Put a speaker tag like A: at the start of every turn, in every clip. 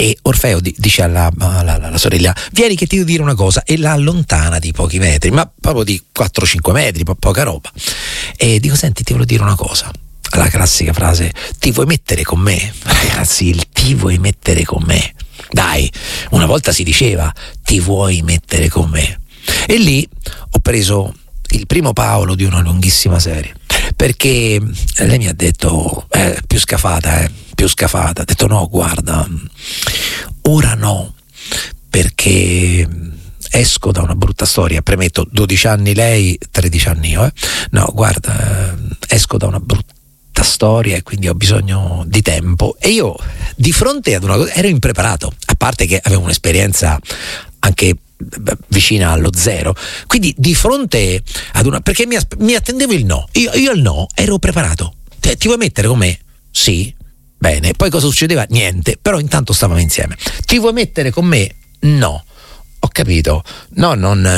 A: e Orfeo dice alla sorella: vieni che ti devo dire una cosa, e la allontana di pochi metri, ma proprio di 4-5 metri, poca roba, e dico: senti, ti voglio dire una cosa. La classica frase: ti vuoi mettere con me? Ragazzi, il ti vuoi mettere con me, dai, una volta si diceva ti vuoi mettere con me. E lì ho preso il primo Paolo di una lunghissima serie, perché lei mi ha detto più scafata. Ha detto: no, guarda, ora no, perché esco da una brutta storia. Premetto, 12 anni lei, 13 anni io. No, guarda, esco da una brutta storia e quindi ho bisogno di tempo. E io, di fronte ad una cosa, ero impreparato, a parte che avevo un'esperienza anche vicina allo zero, quindi di fronte ad una, perché mi attendevo il no, io al no ero preparato. Ti vuoi mettere con me? Sì. Bene, poi cosa succedeva? Niente, però intanto stavamo insieme. Ti vuoi mettere con me? No. Ho capito. No,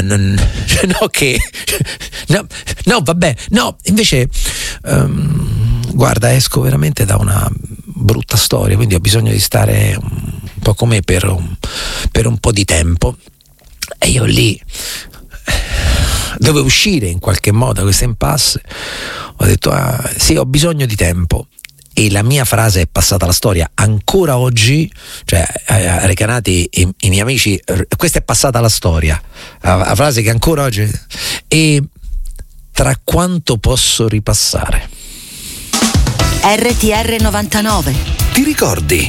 A: vabbè. No, invece guarda, esco veramente da una brutta storia, quindi ho bisogno di stare un po' con me per un po' di tempo. E io lì dovevo uscire in qualche modo da questa impasse. Ho detto: sì, ho bisogno di tempo. E la mia frase è passata alla storia ancora oggi, cioè a Recanati i miei amici, questa è passata alla storia, la frase che ancora oggi. E tra quanto posso ripassare?
B: RTR 99.
A: Ti ricordi?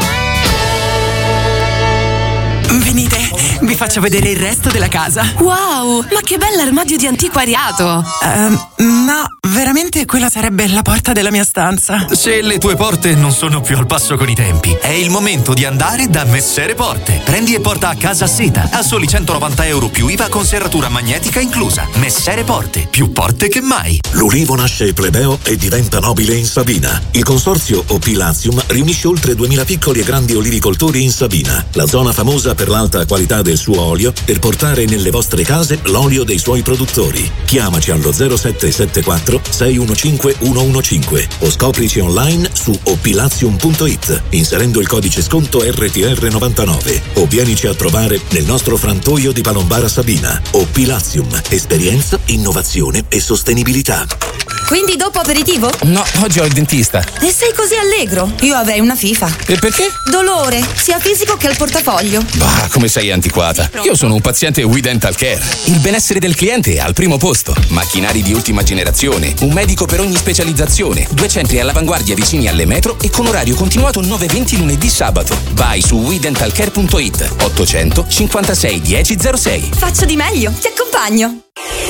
C: Venite, vi faccio vedere il resto della casa.
D: Wow, ma che bell'armadio di antiquariato!
C: No, veramente quella sarebbe la porta della mia stanza.
E: Se le tue porte non sono più al passo con i tempi, è il momento di andare da Messere Porte. Prendi e porta a casa seta a soli €190 più IVA con serratura magnetica inclusa. Messere Porte, più porte che mai.
F: L'ulivo nasce plebeo e diventa nobile in Sabina. Il consorzio OP Latium riunisce oltre 2000 piccoli e grandi olivicoltori in Sabina, la zona famosa per l'alta qualità del suo olio, per portare nelle vostre case l'olio dei suoi produttori. Chiamaci allo 0774 615 115 o scoprici online su oplatium.it inserendo il codice sconto RTR99 o vienici a trovare nel nostro frantoio di Palombara Sabina. OP Latium, esperienza, innovazione e sostenibilità.
D: Quindi dopo aperitivo?
G: No, oggi ho il dentista.
D: E sei così allegro? Io avrei una FIFA.
G: E perché?
D: Dolore, sia fisico che al portafoglio.
G: Bah, come sei antiquata. Io sono un paziente We Dental Care. Il benessere del cliente è al primo posto. Macchinari di ultima generazione, un medico per ogni specializzazione, 2 centri all'avanguardia vicini alle metro e con orario continuato 9-20 lunedì sabato. Vai su WeDentalCare.it 800 56 1006.
D: Faccio di meglio, ti accompagno.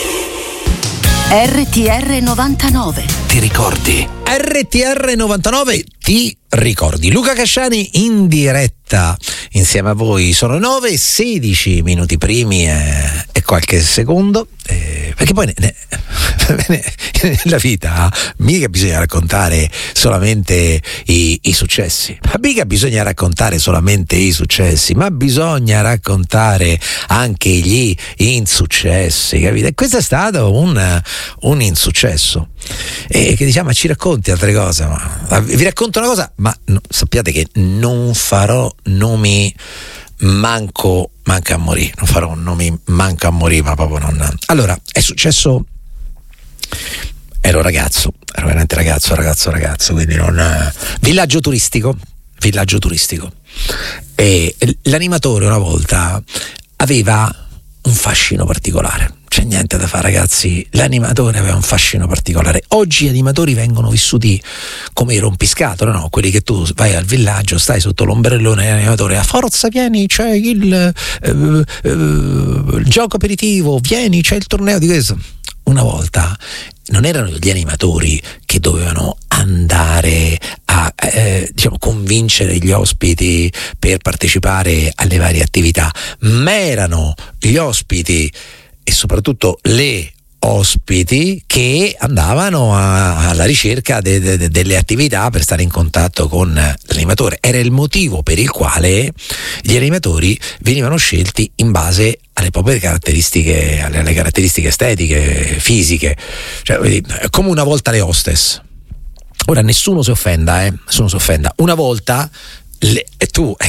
B: RTR 99.
A: Ti ricordi? RTR 99 ti ricordi. Luca Casciani in diretta insieme a voi. Sono 9:16 minuti primi e qualche secondo, perché poi nella vita mica bisogna raccontare solamente i successi, ma mica bisogna raccontare solamente i successi, ma bisogna raccontare anche gli insuccessi, capite? E questo è stato un insuccesso, e che diciamo: ma ci racconti altre cose? Ma vi racconto una cosa, ma sappiate che non farò nomi manco a morire, non farò nomi manco a morire, ma proprio non. Allora, è successo, ero veramente ragazzo, quindi non. Villaggio turistico, e l'animatore una volta aveva un fascino particolare. C'è niente da fare, ragazzi, l'animatore aveva un fascino particolare. Oggi gli animatori vengono vissuti come i rompiscatole, no? Quelli che tu vai al villaggio, stai sotto l'ombrellone dell'animatore, a forza vieni, c'è il gioco aperitivo, vieni, c'è il torneo di questo. Una volta non erano gli animatori che dovevano andare a convincere gli ospiti per partecipare alle varie attività, ma erano gli ospiti e soprattutto le ospiti che andavano alla ricerca delle attività per stare in contatto con l'animatore. Era il motivo per il quale gli animatori venivano scelti in base alle proprie caratteristiche, alle caratteristiche estetiche, fisiche, cioè come una volta le hostess. Ora nessuno si offenda, una volta tu